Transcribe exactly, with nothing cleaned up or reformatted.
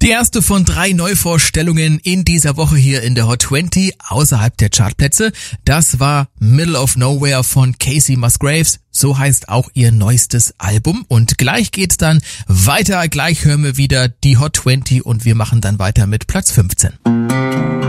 Die erste von drei Neuvorstellungen in dieser Woche hier in der Hot zwanzig außerhalb der Chartplätze. Das war Middle of Nowhere von Kacey Musgraves. So heißt auch ihr neuestes Album. Und gleich geht's dann weiter. Gleich hören wir wieder die Hot zwanzig und wir machen dann weiter mit Platz fünfzehn.